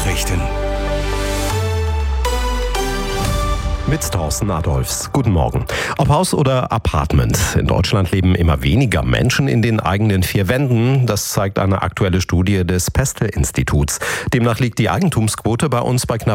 Nachrichten. Mit Thorsten Adolphs. Guten Morgen. Ob Haus oder Apartment, in Deutschland leben immer weniger Menschen in den eigenen vier Wänden. Das zeigt eine aktuelle Studie des Pestel-Instituts. Demnach liegt die Eigentumsquote bei uns bei knapp